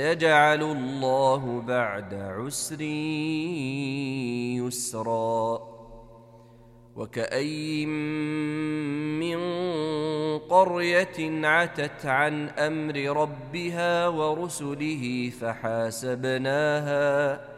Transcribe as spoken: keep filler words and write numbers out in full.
يجعل الله بعد عسر يسرا. وكأي من قرية عتت عن أمر ربها ورسله فحاسبناها